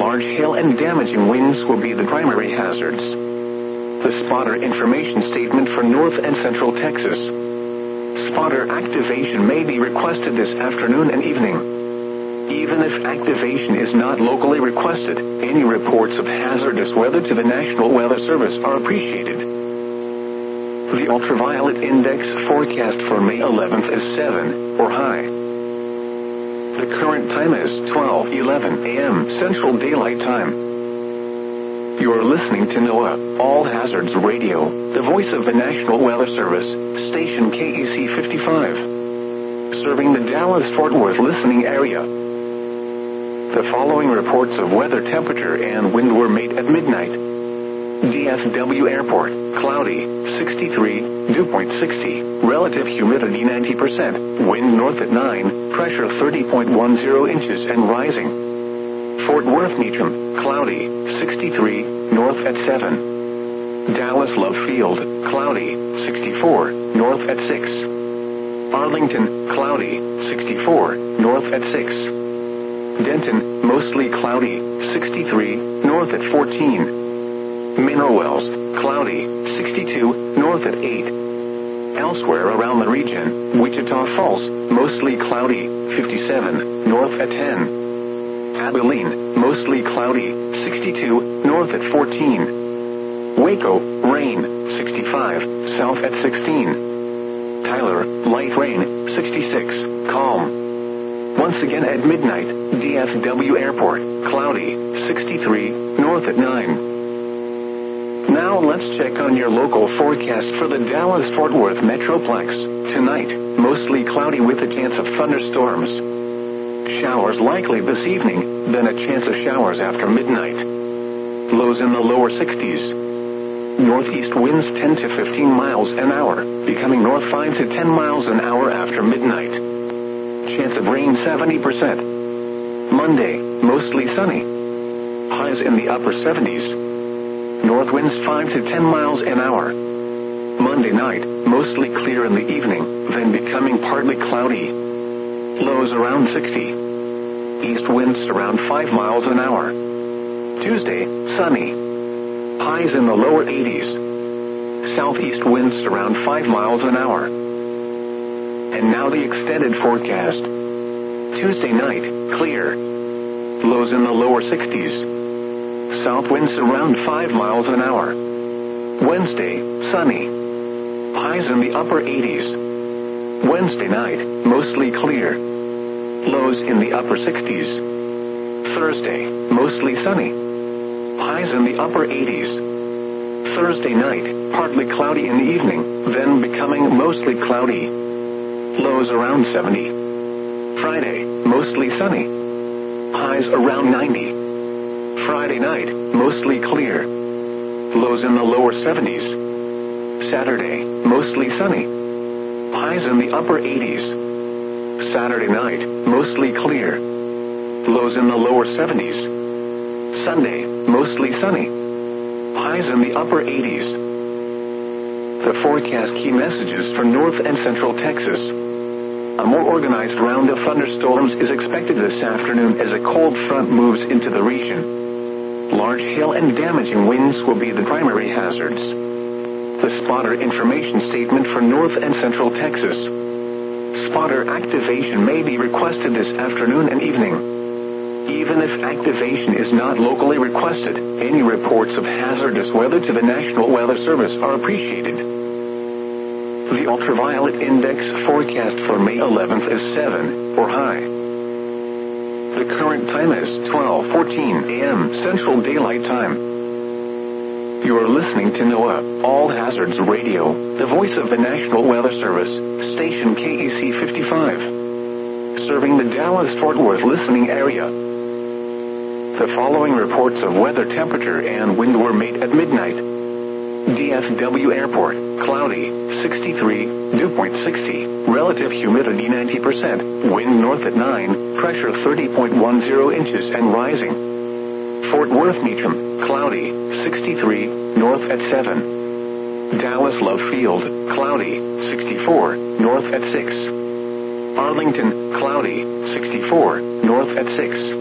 Large hail and damaging winds will be the primary hazards. The spotter information statement for North and Central Texas. Spotter activation may be requested this afternoon and evening. Even if activation is not locally requested, any reports of hazardous weather to the National Weather Service are appreciated. The ultraviolet index forecast for May 11th is 7, or high. The current time is 12:11 a.m. Central Daylight Time. You are listening to NOAA All Hazards Radio, the voice of the National Weather Service, station KEC 55, serving the Dallas-Fort Worth listening area. The following reports of weather, temperature, and wind were made at midnight. DFW Airport, cloudy, 63, dew point 60, relative humidity 90%, wind north at 9, pressure 30.10 inches and rising. Fort Worth Meacham, cloudy, 63, north at 7. Dallas Love Field, cloudy, 64, north at 6. Arlington, cloudy, 64, north at 6. Denton, mostly cloudy, 63, north at 14. Mineral Wells, cloudy, 62, north at 8. Elsewhere around the region, Wichita Falls, mostly cloudy, 57, north at 10. Abilene, mostly cloudy, 62, north at 14. Waco, rain, 65, south at 16. Tyler, light rain, 66, calm. Once again at midnight, DFW Airport, cloudy, 63, north at 9. Now let's check on your local forecast for the Dallas-Fort Worth Metroplex. Tonight, mostly cloudy with a chance of thunderstorms. Showers likely this evening, then a chance of showers after midnight. Lows in the lower 60s. Northeast winds 10 to 15 miles an hour, becoming north 5 to 10 miles an hour after midnight. Chance of rain 70%. Monday, mostly sunny. Highs in the upper 70s. North winds 5 to 10 miles an hour. Monday night, mostly clear in the evening, then becoming partly cloudy. Lows around 60. East winds around 5 miles an hour. Tuesday, sunny. Highs in the lower 80s. Southeast winds around 5 miles an hour. And now the extended forecast. Tuesday night, clear. Lows in the lower 60s. South winds around 5 miles an hour. Wednesday, sunny. Highs in the upper 80s. Wednesday night, mostly clear. Lows in the upper 60s. Thursday, mostly sunny. Highs in the upper 80s. Thursday night, partly cloudy in the evening, then becoming mostly cloudy. Lows around 70. Friday, mostly sunny. Highs around 90. Friday night, mostly clear. Lows in the lower 70s. Saturday, mostly sunny. Highs in the upper 80s. Saturday night, mostly clear. Lows in the lower 70s. Sunday, mostly sunny. Highs in the upper 80s. The forecast key messages for North and Central Texas. A more organized round of thunderstorms is expected this afternoon as a cold front moves into the region. Large hail and damaging winds will be the primary hazards. The spotter information statement for North and Central Texas. Spotter activation may be requested this afternoon and evening. Even if activation is not locally requested, any reports of hazardous weather to the National Weather Service are appreciated. The ultraviolet index forecast for May 11th is 7, or high. The current time is 12:14 a.m. Central Daylight Time. You are listening to NOAA All Hazards Radio, the voice of the National Weather Service, station KEC 55, serving the Dallas-Fort Worth listening area. The following reports of weather, temperature, and wind were made at midnight. DFW Airport, cloudy, 63, dew point 60, relative humidity 90%, wind north at 9, pressure 30.10 inches and rising. Fort Worth Meacham, cloudy, 63, north at 7. Dallas Love Field, cloudy, 64, north at 6. Arlington, cloudy, 64, north at 6.